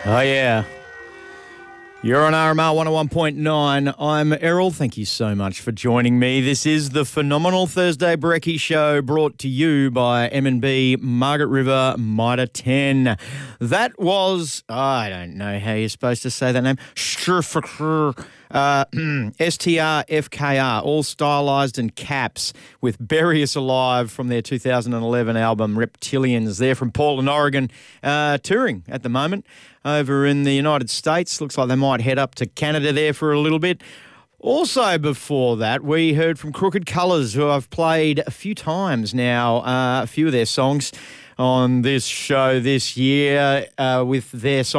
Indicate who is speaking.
Speaker 1: Oh, yeah. You're on RMR 101.9. I'm Errol. Thank you so much for joining me. This is the Phenomenal Thursday Brekkie Show, brought to you by M&B Margaret River Mitre 10. That was, I don't know how you're supposed to say that name, STRFKR, all stylised in caps, with Bury Us Alive from their 2011 album Reptilians. They're from Portland, Oregon, touring at the moment over in the United States. Looks like they might head up to Canada there for a little bit. Also before that, we heard from Crooked Colours, who I've played a few times now, a few of their songs on this show this year with their song